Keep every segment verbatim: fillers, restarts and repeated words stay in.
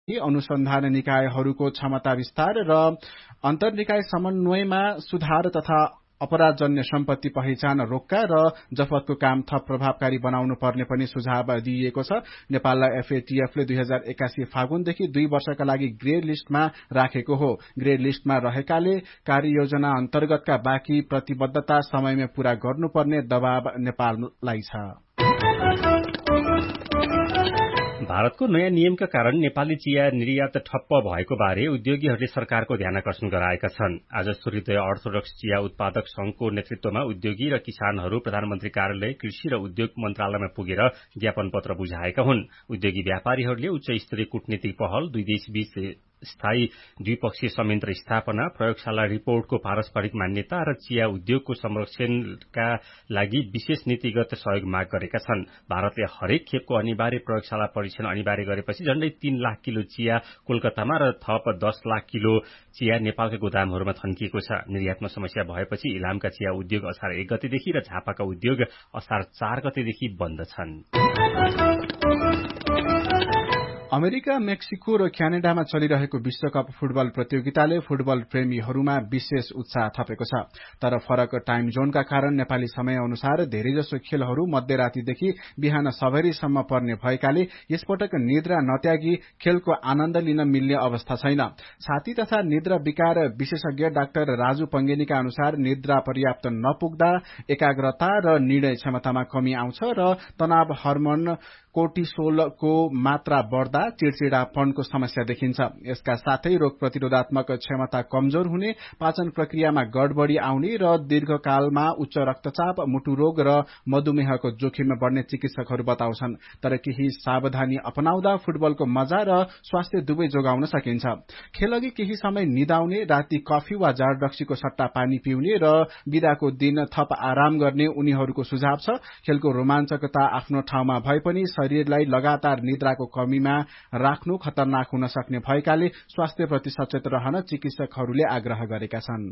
अनुसन्धान निकायहरूको क्षमता विस्तार र अन्तर्निकाय समन्वयमा सुधार तथा अपराधजन्य सम्पत्ति पहिचान रोक्का र जफतको काम थप प्रभावकारी बनाउनु पर्ने पनि सुझाव दिइएको छ। नेपाललाई एफएटीएफले दुई हजार एकासी फागुनदेखि दुई वर्षका लागि ग्रे लिस्टमा राखेको हो। ग्रे लिस्टमा रहेकाले कार्ययोजना अन्तर्गतका बाँकी प्रतिबद्धता समयमै पूरा गर्नुपर्ने दबाव नेपाललाई छ। भारतको नयाँ नियमका कारण नेपाली चिया निर्यात ठप्प भएको बारे उद्योगीहरूले सरकारको ध्यानकर्षण गराएका छन्। आज सूर्योदय अर्थोडक्स चिया उत्पादक संघको नेतृत्वमा उद्योगी र किसानहरू प्रधानमन्त्री कार्यालय कृषि र उद्योग मन्त्रालयमा पुगेर ज्ञापन पत्र बुझाएका हुन्। उद्योगी व्यापारीहरूले उच्च स्तरीय कूटनीतिक पहल, दुई देशबीच स्थायी द्विपक्षीय संयन्त्र स्थापना, प्रयोगशाला रिपोर्टको पारस्परिक मान्यता र चिया उद्योगको संरक्षणका लागि विशेष नीतिगत सहयोग माग गरेका छन्। भारतले हरेक खेपको अनिवार्य प्रयोगशाला परीक्षण अनिवार्य गरेपछि झण्डै तीन लाख किलो चिया कोलकातामा र थप दस लाख किलो चिया नेपालका गोदामहरूमा थन्किएको छ। निर्यातमा समस्या भएपछि इलामका चिया उद्योग असार एक गतेदेखि र झापाका उद्योग असार चार गतेदेखि बन्द छन्। अमेरिका, मेक्सिको र क्यानाडामा चलिरहेको विश्वकप फुटबल प्रतियोगिताले फुटबल प्रेमीहरूमा विशेष उत्साह थपेको छ। तर फरक टाइम जोनका कारण नेपाली समय अनुसार धेरैजसो खेलहरू मध्यरातीदेखि बिहान सबेरैसम्म पर्ने भएकाले यसपटक निद्रा नत्यागी खेलको आनन्द लिन मिल्ने अवस्था छैन। छाती तथा निद्रा विकार विशेषज्ञ डाक्टर राजु पंगेनीका अनुसार निद्रा पर्याप्त नपुग्दा एकाग्रता र निर्णय क्षमतामा कमी आउँछ र तनाव हर्मोन कोर्टिसोलको मात्रा बढ्दा चिड़चिड़ापनको समस्या देखिन्छ। यसका साथै रोग प्रतिरोधात्मक क्षमता कमजोर हुने, पाचन प्रक्रियामा गडबडी आउने र दीर्घकालमा उच्च रक्तचाप, मुटु रोग र मधुमेहको जोखिममा बढ्ने चिकित्सकहरू बताउँछन्। तर केही सावधानी अपनाउँदा फुटबलको मजा र स्वास्थ्य दुवै जोगाउन सकिन्छ। खेलअघि केही समय निदाउने, राति कफी वा जाडरक्सीको सट्टा पानी पिउने र बिदाको दिन थप आराम गर्ने उनीहरूको सुझाव छ। खेलको रोमाञ्चकता आफ्नो ठाउँमा भए पनि शरीरलाई लगातार निद्राको कमीमा राख्नु खतरनाक हुन सक्ने भएकाले स्वास्थ्यप्रति सचेत रहन चिकित्सकहरूले आग्रह गरेका छन्।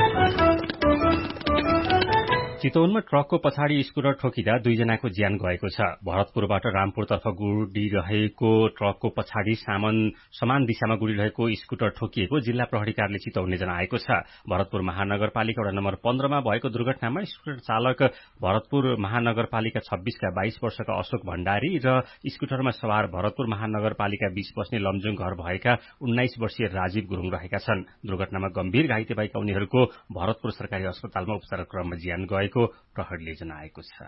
चितवनमा ट्रकको पछाडि स्कुटर ठोकिँदा दुईजनाको ज्यान गएको छ। भरतपुरबाट रामपुरतर्फ गुडिरहेको ट्रकको पछाडि सामान समान दिशामा गुडिरहेको स्कुटर ठोकिएको जिल्ला प्रहरी कार्यालय चितवनले जनाएको छ। भरतपुर महानगरपालिका वडा नम्बर पन्ध्रमा भएको दुर्घटनामा स्कुटर चालक भरतपुर महानगरपालिका छब्बीसका बाइस वर्षका अशोक भण्डारी र स्कुटरमा सवार भरतपुर महानगरपालिका बीस बस्ने लमजुङ घर भएका उन्नाइस वर्षीय राजीव गुरूङ रहेका छन्। दुर्घटनामा गम्भीर घाइते भएका उनीहरूको भरतपुर सरकारी अस्पतालमा उपचार क्रममा ज्यान गएको प्रहरीले जनाएको छ।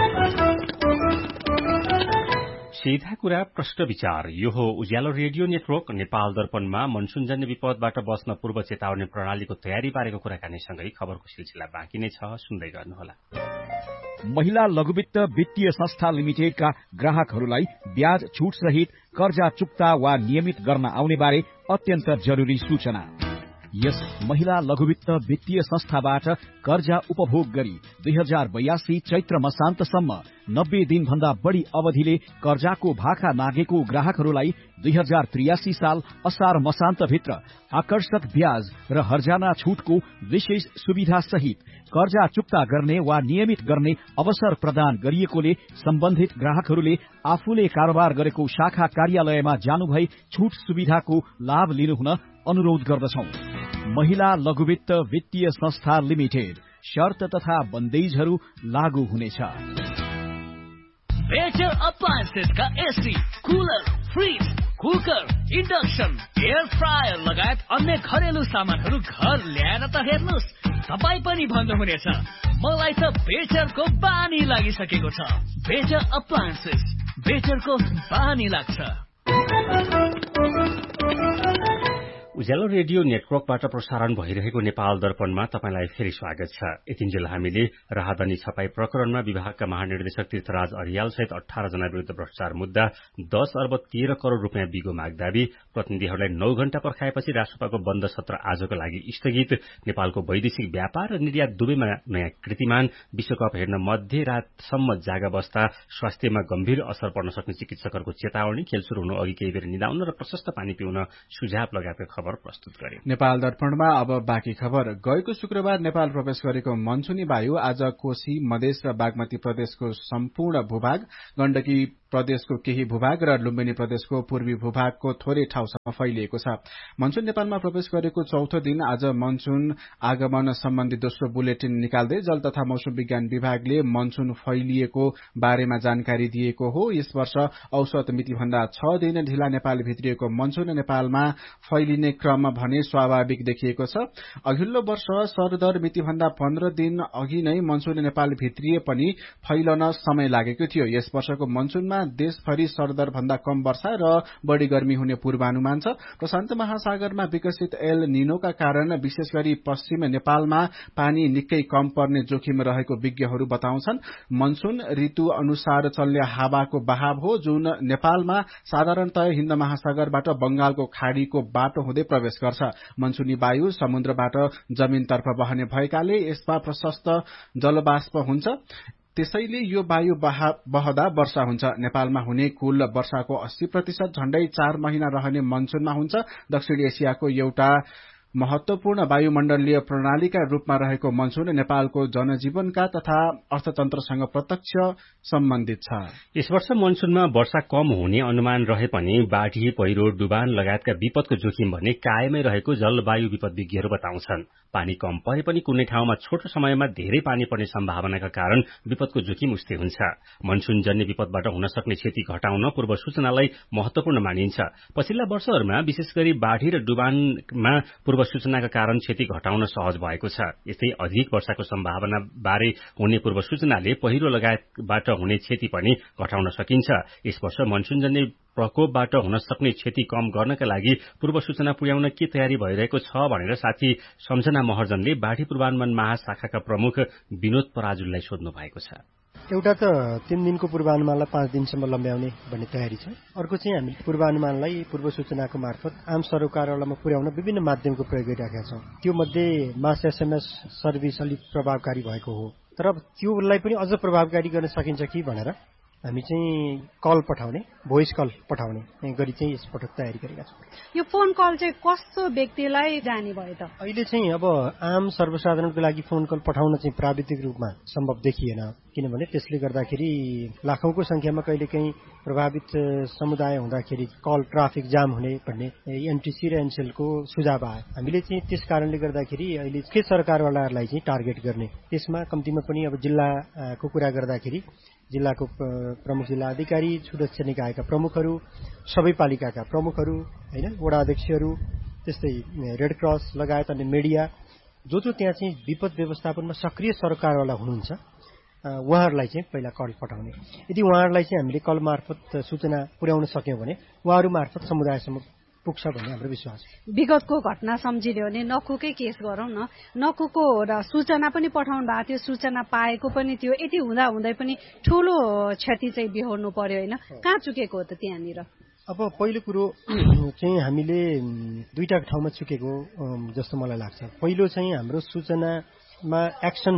सीधा कुरा प्रश्न विचार। यो हो उज्यालो रेडियो नेटवर्क नेपाल दर्पणमा मनसूनजन्य विपदबाट बस्न पूर्व चेतावनी प्रणालीको तयारी बारेको कुराकानीसँगै खबरको सिलसिला बाँकी नै छ, सुन्दै गर्नुहोला। महिला लघुवित्त वित्तीय संस्था लिमिटेडका ग्राहकहरूलाई ब्याज छुट सहित कर्जा चुक्ता वा नियमित गर्न आउने बारे अत्यन्त जरुरी सूचना। यस महिला लघुवित्त वित्तीय संस्थाबाट कर्जा उपभोग गरी दुई हजार बयासी चैत्र मसान्तसम्म नब्बे दिन भन्दा बढ़ी अवधिले कर्जाको भाका नागेको ग्राहकहरूलाई दुई हजार त्रियासी साल असार मसान्तभित्र आकर्षक ब्याज र हर्जाना छुटको विशेष सुविधा सहित कर्जा चुक्ता गर्ने वा नियमित गर्ने अवसर प्रदान गरिएकोले सम्बन्धित ग्राहकहरूले आफूले कारोबार गरेको शाखा कार्यालयमा जानुभई छुट सुविधाको लाभ लिनुहुन अनुरोध गर्दछौं। महिला लघुवित्त वित्तीय संस्था लिमिटेड, शर्त तथा बन्देजहरू लागू हुनेछ। Better अप्लायन्सेसका AC, cooler, fridge, cooker, induction, air fryer लगायत अन्य घरेलु सामानहरू घर ल्याएर त हेर्नुहोस्, तपाईँ पनि भन्नुहुनेछ मलाई त बेटरको बानी लागिसकेको छ। बेटर अप्लायन्सेस, बेटरको बानी लाग्छ। उज्यालो रेडियो नेटवर्कबाट प्रसारण भइरहेको नेपाल दर्पणमा तपाईंलाई फेरि स्वागत छ। यतिन्जेल हामीले राहदानी छपाई प्रकरणमा विभागका महानिर्देशक तीर्थराज अरियाल सहित अठार जना विरुद्ध भ्रष्टाचार मुद्दा दस अर्ब तेह्र करोड़ रूपियाँ बिगो माग दावी, प्रतिनिधिहरूलाई नौ घण्टा पर्खाएपछि राष्ट्रसभाको बन्द सत्र आजको लागि स्थगित, नेपालको वैदेशिक व्यापार र निर्यात दुवैमा नयाँ कृतिमान, विश्वकप हेर्न मध्यरातसम्म जागा बस्दा स्वास्थ्यमा गम्भीर असर पर्न सक्ने चिकित्सकहरूको चेतावनी, खेल शुरू हुनु अघि केही बेर निदाउन र प्रशस्त पानी पिउन सुझाव लगाएका खबर प्रस्तुत गरे। नेपाल दर्पणमा अब बाँकी खबर। गएको शुक्रबार नेपाल प्रवेश गरेको मनसुनी वायु आज कोशी, मधेस र बागमती प्रदेशको सम्पूर्ण भूभाग, गण्डकी प्रदेशको केही भूभाग र लुम्बिनी प्रदेशको पूर्वी भूभागको थोरै ठाउँसम्म फैलिएको छ। मनसून नेपालमा प्रवेश गरेको चौथो दिन आज मनसून आगमन सम्बन्धी दोस्रो बुलेटिन निकाल्दै जल तथा मौसम विज्ञान विभागले मनसून फैलिएको बारेमा जानकारी दिएको हो। यस वर्ष औसत मितिभन्दा छ दिन ढिला नेपाल भित्रिएको मनसून नेपालमा फैलिने क्रम भने स्वाभाविक देखिएको छ। अघिल्लो वर्ष सरदर मितिभन्दा पन्ध्र दिन अघि नै मनसून नेपाल भित्रिए पनि फैलन समय लागेको थियो। यस वर्षको मनसूनमा देशभरि सरदर भन्दा कम वर्षा र बढ़ी गर्मी हुने पूर्वानुमान छ। प्रशान्त महासागरमा विकसित एल निनोका कारण विशेष गरी पश्चिम नेपालमा पानी निकै कम पर्ने जोखिम रहेको विज्ञहरू बताउँछन्। मनसून ऋतु अनुसार चल्ने हावाको बहाव हो जुन नेपालमा साधारणतया हिन्द महासागरबाट बंगालको खाड़ीको बाटो हुँदै प्रवेश गर्छ। मनसूनी वायु समुद्रबाट जमिनतर्फ बहने भएकाले यसमा प्रशस्त जलवाष्प हुन्छ। त्यसैले यो वायु बहदा वर्षा हुन्छ। नेपालमा हुने कुल वर्षाको अस्सी प्रतिशत झण्डै चार महिना रहने मनसूनमा हुन्छ। दक्षिण एसियाको एउटा महत्वपूर्ण वायुमण्डलीय प्रणालीका रूपमा रहेको मनसून नेपालको जनजीवनका तथा अर्थतन्त्रसँग प्रत्यक्ष सम्बन्धित छ। यस वर्ष मनसूनमा वर्षा कम हुने अनुमान रहे पनि बाढ़ी पहिरो डुबान लगायतका विपदको जोखिम भने कायमै रहेको जलवायु विपद विज्ञहरू बताउँछन्। पानी कम परे पनि कुनै ठाउँमा छोटो समयमा धेरै पानी पर्ने सम्भावनाका कारण विपदको जोखिम उस्तै हुन्छ। मनसून जन्य विपदबाट हुन सक्ने क्षति घटाउन पूर्व सूचनालाई महत्वपूर्ण मानिन्छ। पछिल्ला वर्षहरूमा विशेष गरी बाढ़ी र डुबानमा पूर्व सूचनाका कारण क्षति घटाउन सहज भएको छ। यस्तै अधिक वर्षाको सम्भावना बारे हुने पूर्व सूचनाले पहिरो लगायतबाट हुने क्षति पनि घटाउन सकिन्छ। यस वर्ष मनसूनजन्य प्रकोपबाट हुन सक्ने क्षति कम गर्नका लागि पूर्व सूचना पुर्याउन के तयारी भइरहेको छ भनेर साथी सम्झना महर्जनले बाढ़ी पूर्वानुमान महाशाखाका प्रमुख विनोद पराजुलीलाई सोध्नु भएको छ। एउटा त तीन दिनको पूर्वानुमानलाई पाँच दिनसम्म लम्ब्याउने भन्ने तयारी छ। अर्को चाहिँ हामी पूर्वानुमानलाई पूर्व सूचनाको मार्फत आम सरकारवालामा पुर्याउन विभिन्न माध्यमको प्रयोग गरिरहेका छौँ। त्यो मध्ये मास एसएमएस सर्भिस अलिक प्रभावकारी भएको हो, तर त्योलाई पनि अझ प्रभावकारी गर्न सकिन्छ कि भनेर हामी चाहिँ कल पठाउने, भोइस कल पठाउने गरी चाहिँ यसपटक तयारी गरेका छौँ। यो फोन कल चाहिँ कस्तो व्यक्तिलाई जाने भयो त? अहिले चाहिँ अब आम सर्वसाधारणको लागि फोन कल पठाउन चाहिँ प्राविधिक रूपमा सम्भव देखिएन, किनभने त्यसले गर्दाखेरि लाखौंको संख्यामा कहिलेकाहीँ प्रभावित समुदाय हुँदाखेरि कल ट्राफिक जाम हुने भन्ने एनटीसी र एनसेलको सुझाव आयो। हामीले चाहिँ त्यस कारणले गर्दाखेरि अहिले के सरकारवालाहरूलाई चाहिँ टार्गेट गर्ने, त्यसमा कम्तीमा पनि अब जिल्लाको कुरा गर्दाखेरि जिल्लाको प्रमुख जिल्ला अधिकारी, सुरक्षा निकायका प्रमुखहरू, सबै पालिकाका प्रमुखहरू, हैन, वडा अध्यक्षहरू, त्यस्तै रेड क्रस लगायत अन्य मिडिया जो जो त्यहाँ चाहिँ विपद व्यवस्थापनमा सक्रिय सरकारवाला हुनुहुन्छ उहाँहरूलाई चाहिँ पहिला कल पठाउने। यदि उहाँहरूलाई चाहिँ हामीले कल मार्फत सूचना पुर्याउन सक्यौं भने उहाँहरू मार्फत समुदायसम्म पुग्छ भन्ने हाम्रो विश्वास छ। विगतको घटना सम्झिदियो भने नखुकै केस गरौँ न, नखुको र सूचना पनि पठाउनु भएको थियो, सूचना पाएको पनि थियो, यति हुँदा हुँदै पनि ठूलो क्षति चाहिँ बिहोर्नु पर्यो होइन, कहाँ चुकेको हो त त्यहाँनिर? अब पहिलो कुरो चाहिँ हामीले दुईटा ठाउँमा चुकेको जस्तो मलाई लाग्छ। पहिलो चाहिँ हाम्रो सूचनामा एक्सन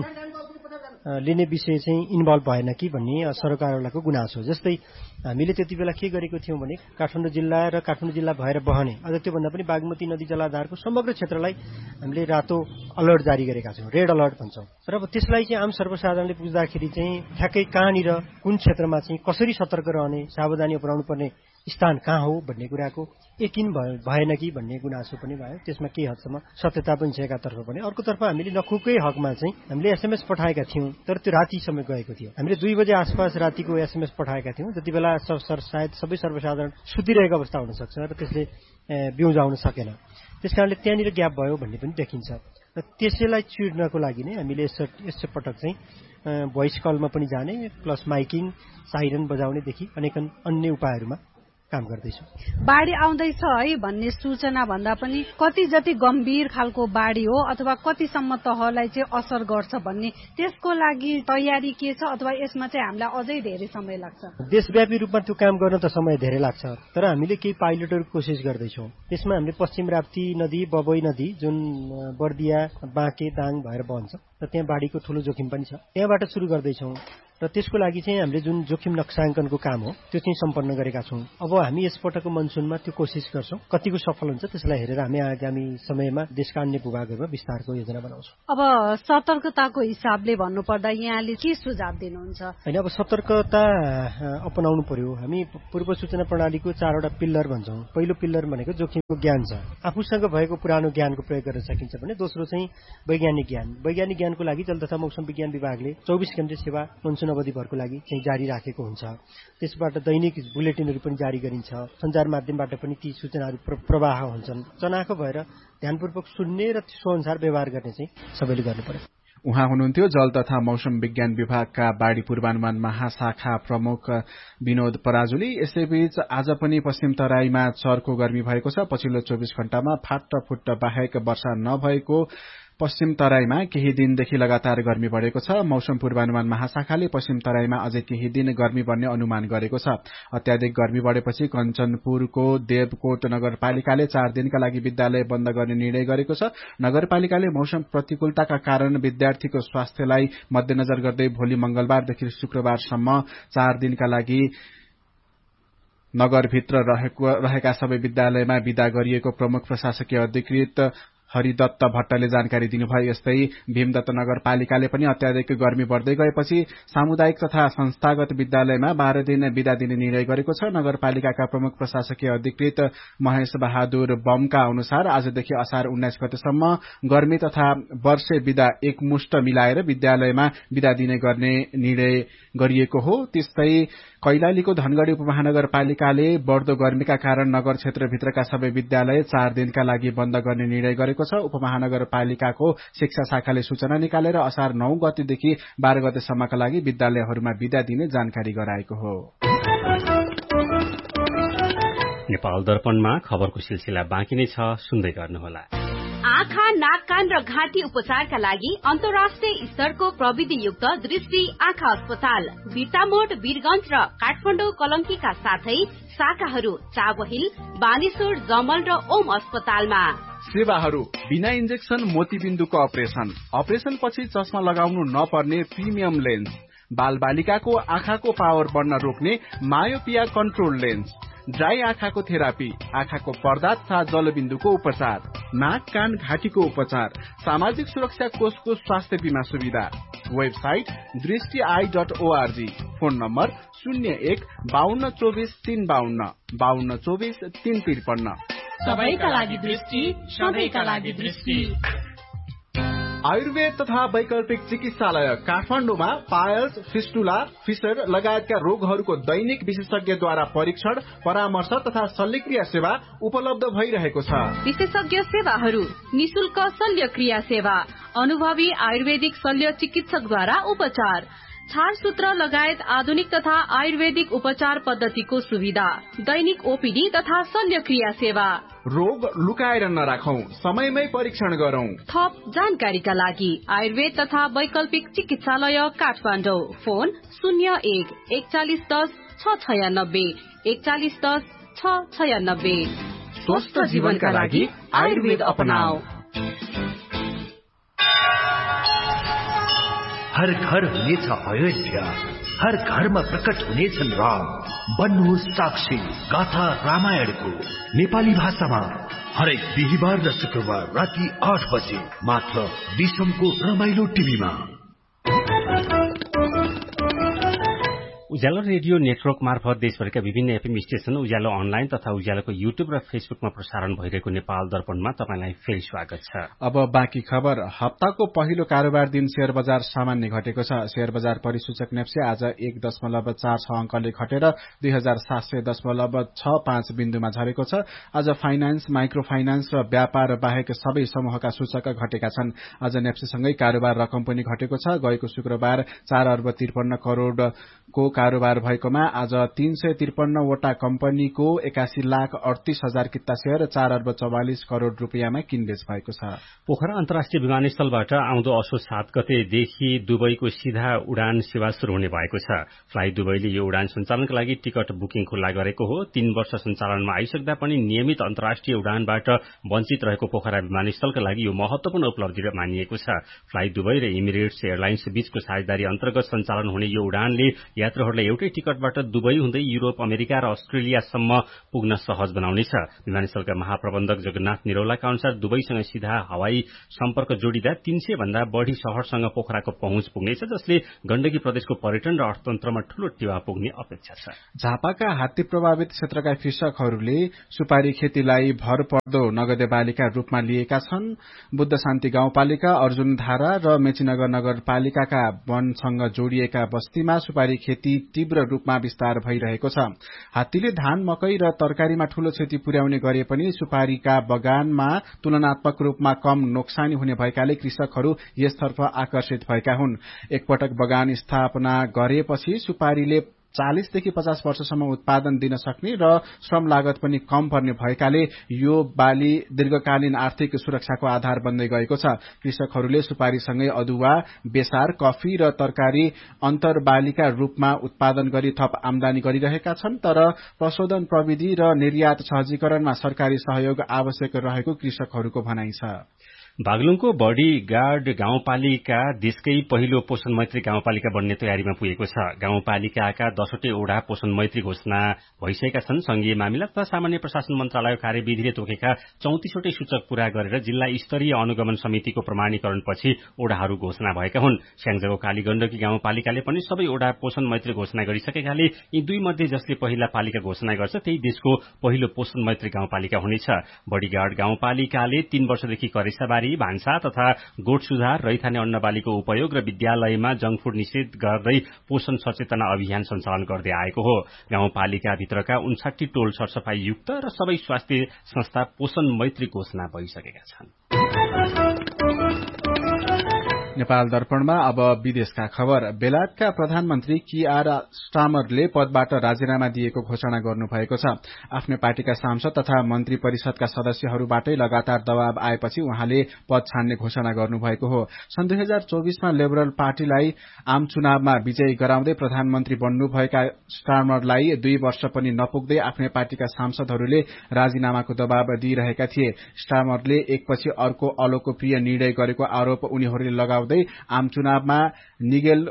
लिने विषय चाहिँ इन्भल्भ भएन कि भन्ने सरकारवालाको गुनासो हो। जस्तै हामीले त्यति बेला के गरेको थियौं भने काठमाडौँ जिल्ला र काठमाडौँ जिल्ला भएर बहने अझ त्योभन्दा पनि बागमती नदी जलाधारको समग्र क्षेत्रलाई हामीले रातो अलर्ट जारी गरेका छौँ, रेड अलर्ट भन्छौँ। तर अब त्यसलाई चाहिँ आम सर्वसाधारणले बुझ्दाखेरि चाहिँ ठ्याक्कै कहाँनिर कुन क्षेत्रमा चाहिँ कसरी सतर्क रहने, सावधानी अपनाउनु पर्ने स्थान कहाँ हो भन्ने कुराको यकिन भएन कि भन्ने गुनासो पनि भयो। त्यसमा केही हदसम्म सत्यता पनि छ एकातर्फ पनि। अर्कोतर्फ हामीले नखुकै हकमा चाहिँ हामीले एसएमएस पठाएका थियौं, तर त्यो राति समय गएको थियो। हामीले दुई बजे आसपास रातिको एसएमएस पठाएका थियौं, जति बेला सायद सबै सर्वसाधारण सुतिरहेको अवस्था हुन सक्छ र त्यसले बिउजाउन सकेन। त्यसकारणले त्यहाँनिर ग्याप भयो भन्ने पनि देखिन्छ। र त्यसैलाई चिर्नको लागि नै हामीले यस पटक चाहिँ भोइस कलमा पनि जाने प्लस माइकिङ, साइरन बजाउनेदेखि अनेक अन्य उपायहरूमा काम गर्दैछौँ। बाढी आउँदैछ है भन्ने सूचना भन्दा पनि कति जति गम्भीर खालको बाढी हो अथवा कतिसम्म तहलाई चाहिँ असर गर्छ भन्ने त्यसको लागि तयारी के छ, अथवा यसमा चाहिँ हामीलाई अझै धेरै समय लाग्छ? देशव्यापी रूपमा त्यो काम गर्न त समय धेरै लाग्छ, तर हामीले केही पाइलटहरू कोसिस गर्दैछौँ। त्यसमा हामीले पश्चिम राप्ती नदी, बबई नदी जुन बर्दिया, बाँके, दाङ भएर बहन्छ, र त्यहाँ बाढीको ठूलो जोखिम पनि छ। त्यहाँबाट सुरु गर्दैछौँ र त्यसको लागि चाहिँ हामीले जुन जोखिम नक्साङ्कनको काम हो त्यो चाहिँ सम्पन्न गरेका छौँ। अब हामी यसपटकको मनसुनमा त्यो कोसिस गर्छौँ, कतिको सफल हुन्छ त्यसलाई हेरेर हामी आगामी समयमा देशका अन्य भूभागहरूमा विस्तारको योजना बनाउँछौँ। अब सतर्कताको हिसाबले भन्नुपर्दा यहाँले के सुझाव दिनुहुन्छ? होइन, अब सतर्कता अपनाउनु पर्यो। हामी पूर्व सूचना प्रणालीको चारवटा पिल्लर भन्छौँ। पहिलो पिल्लर भनेको जोखिमको ज्ञान छ, आफूसँग भएको पुरानो ज्ञानको प्रयोग गर्न सकिन्छ भने। दोस्रो चाहिँ वैज्ञानिक ज्ञान। वैज्ञानिक ज्ञानको लागि जल तथा मौसम विज्ञान विभागले चौबिस घण्टे सेवा मनसुन अवधिभरको लागि चाहिँ जारी राखेको हुन्छ। त्यसबाट दैनिक बुलेटिनहरू पनि जारी गरिन्छ। सञ्चार माध्यमबाट पनि ती सूचनाहरू प्रवाह हुन्छन्। चनाखो भएर ध्यानपूर्वक सुन्ने र त्यसो अनुसार व्यवहार गर्ने चाहिँ सबैले गर्नु पर्यो। उहाँ हुनुहुन्थ्यो जल तथा मौसम विज्ञान विभागका बाढी पूर्वानुमान महाशाखा प्रमुख विनोद पराजुली। यसैबीच आज पनि पश्चिम तराईमा चर्को गर्मी भएको छ। पछिल्लो चौबिस घण्टामा फाटफुट्ट बाहेक वर्षा नभएको पश्चिम तराईमा केही दिनदेखि लगातार गर्मी बढेको छ। मौसम पूर्वानुमान महाशाखाले पश्चिम तराईमा अझै केही दिन गर्मी बढ्ने अनुमान गरेको छ। अत्याधिक गर्मी बढेपछि कञ्चनपुरको देवकोट नगरपालिकाले चार दिनका लागि विद्यालय बन्द गर्ने निर्णय गरेको छ। नगरपालिकाले मौसम प्रतिकूलताका कारण विद्यार्थीको स्वास्थ्यलाई मध्यनजर गर्दै भोलि मंगलबारदेखि शुक्रबारसम्म चार दिनका लागि नगरभित्र रहेका सबै विद्यालयमा विदा गरिएको प्रमुख प्रशासकीय अधिकृत हरिदत्त भट्टले जानकारी दिनुभयो। यस्तै भीमदत्त नगरपालिकाले पनि अत्याधिक गर्मी बढ्दै गएपछि सामुदायिक तथा संस्थागत विद्यालयमा बाह्र दिन विदा दिने निर्णय गरेको छ। नगरपालिकाका प्रमुख प्रशासकीय अधिकृत महेश बहादुर बमका अनुसार आजदेखि असार उन्नाइस गतेसम्म गर्मी तथा वर्षे विदा एकमुष्ट मिलाएर विद्यालयमा विदा दिने गर्ने निर्णय गरिएको हो। त्यस्तै कैलालीको धनगढ़ी उपमहानगरपालिकाले बढ़दो गर्मीका कारण नगर क्षेत्रभित्रका सबै विद्यालय चार दिनका लागि बन्द गर्ने निर्णय गरेको छ। उपमहानगरपालिकाको शिक्षा शाखाले सूचना निकालेर असार नौ गतेदेखि बाह्र गतेसम्मका लागि विद्यालयहरूमा विदा दिने जानकारी गराएको हो। नेपाल दर्पणमा खबरको सिलसिला बाँकी नै छ, सुन्दै गर्नुहोला। आँखा, नाक, कान र घाँटी उपचारका लागि अन्तर्राष्ट्रिय स्तरको प्रविधियुक्त दृष्टि आँखा अस्पताल बिर्तामोड, वीरगंज र काठमाडौँ कलंकीका साथै शाखाहरू चाबहिल, बानेश्वर, जमल र ओम अस्पतालमा। सेवाहरू बिना इन्जेक्सन मोतीबिन्दुको अपरेशन, अपरेशन पछि चस्मा लगाउनु नपर्ने प्रिमियम लेन्स, बाल बालिकाको आँखाको पावर बढ्न रोक्ने मायोपिया कन्ट्रोल लेन्स, ड्राई आँखाको थेरापी, आँखाको पर्दा तथा जलबिन्दुको उपचार, नाक, कान, घाँटीको उपचार, सामाजिक सुरक्षा कोषको स्वास्थ्य बीमा सुविधा। वेबसाइट दृष्टि I dot ORG. Phone number शून्य एक बाहन्न चौबिस तीन बाहन्न बाहन्न चौबिस तीन त्रिपन्न। सबैका लागि दृष्टि, सबैका लागि दृष्टि। आयुर्वेद तथा वैकल्पिक चिकित्सालय काठमाडौँमा पायल्स, फिस्टुला, फिसर लगायतका रोगहरूको दैनिक विशेषज्ञद्वारा परीक्षण, परामर्श तथा शल्यक्रिया सेवा उपलब्ध भइरहेको छ। विशेषज्ञ सेवाहरू, निशुल्क शल्यक्रिया सेवा, अनुभवी आयुर्वेदिक शल्य चिकित्सकद्वारा उपचार, छारसूत्र लगायत आधुनिक तथा आयुर्वेदिक उपचार पद्धतिको सुविधा, दैनिक ओपीडी तथा शल्यक्रिया सेवा। रोग लुकाएर नराखौं, समयमै परीक्षण गरौं। थप जानकारीका लागि आयुर्वेद तथा वैकल्पिक चिकित्सालय काठमाडौँ। फोन शून्य एक एकचालिस दस छ छयानब्बे एकचालिस दस छ छयानब्बे। स्वस्थ जीवनका लागि आयुर्वेद अपनाऊ। हर घर हुनेछ अयोध्या, हर घरमा प्रकट हुनेछन् राम। बन्नुहोस् साक्षी गाथा रामायणको नेपाली भाषामा हरेक बिहिबार र शुक्रबार राति आठ बजे मात्र विश्वको रमाइलो टिभीमा। उज्यालो रेडियो नेटवर्क मार्फत देशभरिका विभिन्न एफएम स्टेशन, उज्यालो अनलाइन तथा उज्यालोको युट्युब र फेसबुकमा प्रसारण भइरहेको नेपाल दर्पणमा तपाईलाई फेरि स्वागत छ। अब बाँकी खबर। हप्ताको पहिलो कारोबार दिन शेयर बजार सामान्य घटेको छ। शेयर बजार परिसूचक नेप्से आज एक दशमलव चार छ अंकले घटेर दुई हजार सात सय दशमलव छ पाँच बिन्दुमा झरेको छ। आज फाइनान्स, माइक्रो फाइनान्स र व्यापार बाहेक सबै समूहका सूचक घटेका छन्। आज नेप्सेसँगै कारोबार रकम पनि घटेको छ। गएको शुक्रबार चार अर्ब त्रिपन्न करोड़को कारोबार भएकोमा आज तीन सय त्रिपन्नवटा कम्पनीको एकासी लाख अडतीस हजार किता शेयर चार अर्ब चौवालिस करोड़ रूपियाँमा किनबेच भएको छ। पोखरा अन्तर्राष्ट्रिय विमानस्थलबाट आउँदो असोज सात गतेदेखि दुबईको सीधा उडान सेवा शुरू हुने भएको छ। फ्लाइ दुबईले यो उडान सञ्चालनका लागि टिकट बुकिङ खुल्ला गरेको हो। तीन वर्ष सञ्चालनमा आइसक्दा पनि नियमित अन्तर्राष्ट्रिय उडानबाट वञ्चित रहेको पोखरा विमानस्थलका लागि यो महत्वपूर्ण उपलब्धि मानिएको छ। फ्लाइ दुबई र इमिरेट्स एयरलाइन्स बीचको साझेदारी अन्तर्गत सञ्चालन हुने यो उडानले यात्रुहरूलाई एउटै टिकटबाट दुबई हुँदै युरोप, अमेरिका र अस्ट्रेलियासम्म पुग्न सहज बनाउनेछ। विमानस्थलका महाप्रबन्धक जगन्नाथ निरौलाका अनुसार दुबईसँग सीधा हवाई सम्पर्क जोडिँदा तीन सय भन्दा बढ़ी शहरसँग पोखराको पहुँच पुग्नेछ, जसले गण्डकी प्रदेशको पर्यटन र अर्थतन्त्रमा ठूलो टेवा पुग्ने अपेक्षा छ। झापाका हात्ती प्रभावित क्षेत्रका कृषकहरूले सुपारी खेतीलाई भरपर्दो नगदे बालीका रूपमा लिएका छन्। बुद्ध शान्ति गाउँपालिका, अर्जुनधारा र मेचीनगर नगरपालिकाका वनसँग जोडिएका बस्तीमा सुपारी खेती तीव्र रूपमा विस्तार भइरहेको छ। हात्तीले धान, मकै र तरकारीमा ठूलो क्षति पुर्याउने गरे पनि सुपारीका बगानमा तुलनात्मक रूपमा कम नोक्सानी हुने भएकाले कृषकहरू यसतर्फ आकर्षित भएका हुन्। एकपटक बगान स्थापना गरेपछि सुपारीले चालीसदेखि पचास वर्षसम्म उत्पादन दिन सक्ने र श्रम लागत पनि कम पर्ने भएकाले यो बाली दीर्घकालीन आर्थिक सुरक्षाको आधार बन्दै गएको छ। कृषकहरूले सुपारीसँगै अदुवा, बेसार, कफी र तरकारी अन्तर बालीका रूपमा उत्पादन गरी थप आमदानी गरिरहेका छन्, तर प्रशोधन प्रविधि र निर्यात सहजीकरणमा सरकारी सहयोग आवश्यक रहेको कृषकहरूको भनाइ छ। बागलुङको बडी गार्ड गाउँपालिका देशकै पहिलो पोषण मैत्री गाउँपालिका बन्ने तयारीमा पुगेको छ। गाउँपालिकाका दसवटै ओडा पोषण मैत्री घोषणा भइसकेका छन्। संघीय मामिला तथा सामान्य प्रशासन मन्त्रालय कार्यविधिले तोकेका चौतिसवटै सूचक पूरा गरेर जिल्ला स्तरीय अनुगमन समितिको प्रमाणीकरणपछि ओडाहरू घोषणा भएका हुन्। स्याङ्जाको कालीगण्डकी गाउँपालिकाले पनि सबै ओडा पोषण मैत्री घोषणा गरिसकेकाले यी दुई मध्ये जसले पहिला पालिका घोषणा गर्छ त्यही देशको पहिलो पोषण मैत्री गाउँपालिका हुनेछ। बडी गार्ड गाउँपालिकाले तीन वर्षदेखि करेसाबारी, भान्सा तथा गोठ सुधार, रैथाने अन्नबालीको उपयोग र विद्यालयमा जंक फूड निषेध गर्दै पोषण सचेतना अभियान सञ्चालन गर्दै आएको हो। गाउँपालिकाभित्रका उन्साठी टोल सरसफाई युक्त र सबै स्वास्थ्य संस्था पोषण मैत्री घोषणा भइसकेका छन्। नेपाल दर्पणमा अब विदेशका खबर। बेलायतका प्रधानमन्त्री कियार स्टामरले पदबाट राजीनामा दिएको घोषणा गर्नुभएको छ। आफ्नो पार्टीका सांसद तथा मन्त्री परिषदका सदस्यहरूबाटै लगातार दबाव आएपछि उहाँले पद छाड्ने घोषणा गर्नुभएको हो। सन् दुई हजार चौबीसमा लिबरल पार्टीलाई आम चुनावमा विजयी गराउँदै प्रधानमन्त्री बन्नुभएका स्टामरलाई दुई वर्ष पनि नपुग्दै आफ्नै पार्टीका सांसदहरूले राजीनामाको दबाव दिइरहेका थिए। स्टामरले एकपछि अर्को अलोकप्रिय निर्णय गरेको आरोप उनीहरूले लगाउँदै आम चुनावमा निगेल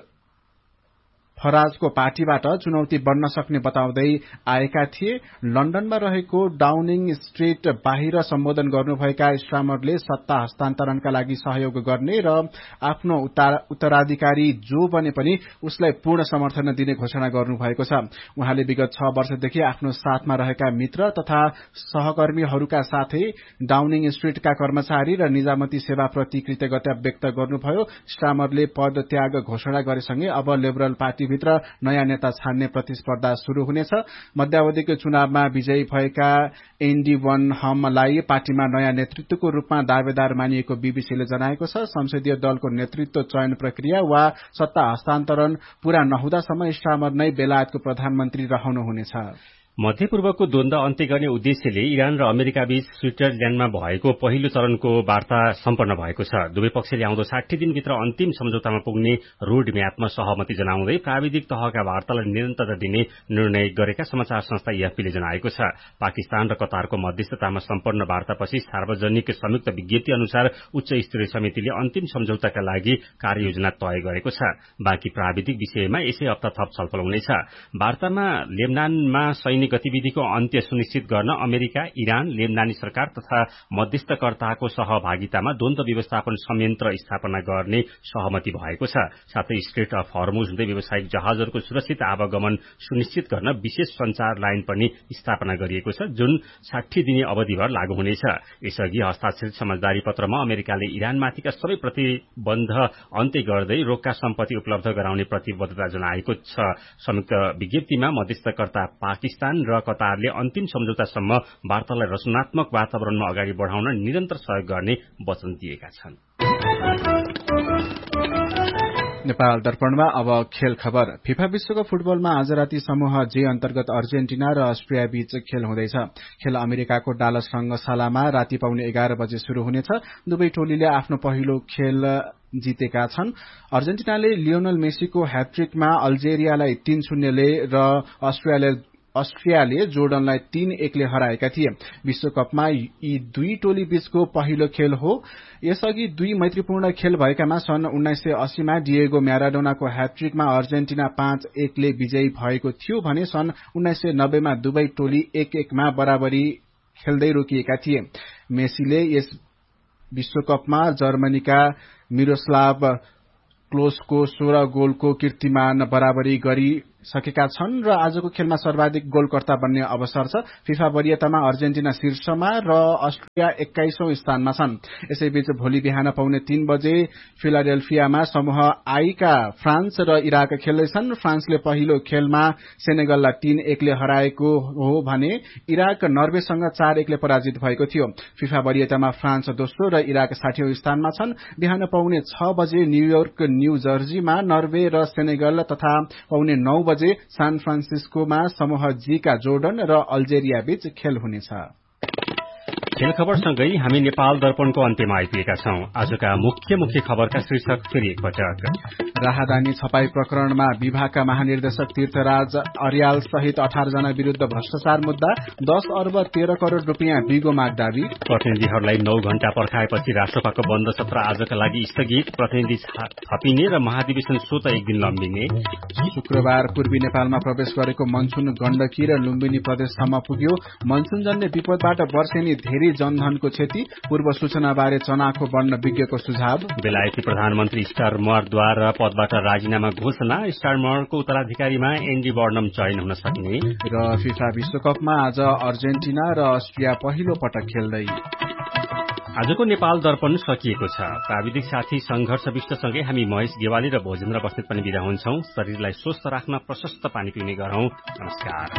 फराजको पार्टीबाट चुनौती बन्न सक्ने बताउँदै आएका थिए। लन्डनमा रहेको डाउनिङ स्ट्रीट बाहिर सम्बोधन गर्नुभएका स्टामरले सत्ता हस्तान्तरणका लागि सहयोग गर्ने र आफ्नो उत्तराधिकारी जो बने पनि उसलाई पूर्ण समर्थन दिने घोषणा गर्नुभएको छ। उहाँले विगत छ वर्षदेखि आफ्नो साथमा रहेका मित्र तथा सहकर्मीहरूका साथै डाउनिङ स्ट्रीटका कर्मचारी र निजामती सेवाप्रति कृतज्ञता व्यक्त गर्नुभयो। स्टामरले पद त्याग घोषणा गरेसँगै अब लिबरल पार्टी भित्र नयाँ नेता छान्ने प्रतिस्पर्धा शुरू हुनेछ। मध्यावधिको चुनावमा विजयी भएका एन्डी वन हमलाई पार्टीमा नयाँ नेतृत्वको रूपमा दावेदार मानिएको बीबीसीले जनाएको छ। संसदीय दलको नेतृत्व चयन प्रक्रिया वा सत्ता हस्तान्तरण पूरा नहुँदासम्म स्टामर नै बेलायतको प्रधानमन्त्री रहनुहुनेछ। मध्यपूर्वको द्वन्द्व अन्त्य गर्ने उद्देश्यले इरान र अमेरिका बीच स्विट्जरल्याण्डमा भएको पहिलो चरणको वार्ता सम्पन्न भएको छ। दुवै पक्षले आउँदो साठी दिनभित्र अन्तिम सम्झौतामा पुग्ने रोड म्यापमा सहमति जनाउँदै प्राविधिक तहका वार्तालाई निरन्तरता दिने निर्णय गरेका समाचार संस्था एएफपीले जनाएको छ। पाकिस्तान र कतारको मध्यस्थतामा सम्पन्न वार्तापछि सार्वजनिक संयुक्त विज्ञप्ति अनुसार उच्च स्तरीय समितिले अन्तिम सम्झौताका लागि कार्ययोजना तय गरेको छ। बाँकी प्राविधिक विषयमा यसै हप्ता थप छलफल हुनेछ। वार्तामा लेबनानमा सैनिक गतिविधिको अन्त्य सुनिश्चित गर्न अमेरिका, इरान, लेबनानी सरकार तथा मध्यस्थकर्ताको सहभागितामा द्वन्द्व व्यवस्थापन संयन्त्र स्थापना गर्ने सहमति भएको छ। साथै स्ट्रेट अफ हर्मुज हुँदै व्यावसायिक जहाजहरूको सुरक्षित आवागमन सुनिश्चित गर्न विशेष संचार लाइन पनि स्थापना गरिएको छ, जुन साठी दिने अवधिभर लागू हुनेछ। यसअघि हस्ताक्षरित समझदारी पत्रमा अमेरिकाले इरानमाथिका सबै प्रतिबन्ध अन्त्य गर्दै रोक्का सम्पत्ति उपलब्ध गराउने प्रतिबद्धता जनाएको छ। संयुक्त विज्ञप्तिमा मध्यस्थकर्ता पाकिस्तान र कतारले अन्तिम सम्झौतासम्म वार्तालाई रचनात्मक वातावरणमा अगाडि बढाउन निरन्तर सहयोग गर्ने वचन दिएका छन्। नेपाल दर्पणमा अब खेल खबर। फिफा विश्वकप फुटबलमा आज राति समूह जे अन्तर्गत अर्जेन्टिना र अस्ट्रिया बीच खेल हुँदैछ। खेल अमेरिकाको डालस रंगशालामा राति पाउने एघार बजे शुरू हुनेछ। दुवै टोलीले आफ्नो पहिलो खेल जितेका छन्। अर्जेन्टिनाले लियोनल मेसीको ह्याट्रिकमा अल्जेरियालाई तीन शून्यले र अस्ट्रियाले अस्ट्रियाले जोर्डनलाई तीन एकले हराएका थिए। विश्वकपमा यी दुई टोली बीचको पहिलो खेल हो। यसअघि दुई मैत्रीपूर्ण खेल भएकामा सन् उन्नाइस सय अस्सीमा डिएगो म्याराडोनाको ह्याट्रिकमा अर्जेन्टिना पाँच एकले विजयी भएको थियो भने सन् उन्नाइस सय नब्बेमा दुवै टोली एक एकमा बराबरी खेल्दै रोकिएका थिए। मेसीले यस विश्वकपमा जर्मनीका मिरोस्लाव क्लोजको सोह्र गोलको कीर्तिमान बराबरी गरी सकेका छन् र आजको खेलमा सर्वाधिक गोलकर्ता बन्ने अवसर छ। फिफा वरियतामा अर्जेन्टिना शीर्षमा र अस्ट्रिया एक्काइसौं स्थानमा छन्। यसैबीच भोलि बिहान पाउने तीन बजे फिलाडेल्फियामा समूह आईका फ्रान्स र इराक खेल्दैछन्। फ्रान्सले पहिलो खेलमा सेनेगललाई तीन एकले हराएको हो भने इराक नर्वेसँग चार एकले पराजित भएको थियो। फिफा वरियतामा फ्रान्स दोस्रो र इराक साठीऔं स्थानमा छन्। बिहान पाउने छ बजे न्यूयोर्क न्यू जर्जीमा नर्वे र सेनेगल तथा पाउने नौ बजे सान फ्रान्सिस्कोमा समूह जी का जोर्डन र अल्जेरिया बीच खेल हुनेछ। खेल खबरसँगै हामी नेपाल दर्पणको अन्त्यमा आइपुगेका छौं। आजका मुख्य मुख्य खबरका शीर्षक फेरि एकपटक। राहदानी छपाई प्रकरणमा विभागका महानिर्देशक तीर्थराज अर्याल सहित अठार जना विरूद्ध भ्रष्टाचार मुद्दा, दस अर्ब तेह्र करोड़ रूपियाँ बिगो माग दावी। प्रतिनिधिहरूलाई नौ घण्टा पर्खाएपछि राष्ट्रसभाको बन्द सत्र आजका लागि स्थगित। प्रतिनिधि थपिने र महाधिवेशन स्वत एक दिन लम्बिने। शुक्रबार पूर्वी नेपालमा प्रवेश गरेको मनसुन गण्डकी र लुम्बिनी प्रदेशसम्म पुग्यो। मनसुनजन्य विपदबाट वर्षेनी धेरै जनधनको क्षति। पूर्व सूचनाबारे चनाखो बन्न विज्ञको सुझाव। बेलायती प्रधानमन्त्री स्टारमरद्वारा पदबाट राजीनामा घोषणा। स्टारमरको उत्तराधिकारीमा एन्डी बर्नम चयन हुन सक्ने। र फिफा विश्वकपमा आज अर्जेन्टिना र अस्ट्रिया पहिलो पटक खेल्दै। आजको नेपाल दर्पण सकिएको छ। प्राविधिक साथी संघर्ष विष्टसँगै हामी महेश गेवाली र भोजेन्द्र बस्नेत पनि बिदा हुन्छौं। शरीरलाई स्वस्थ राख्न प्रशस्त पानी पिउने गरौं। नमस्कार।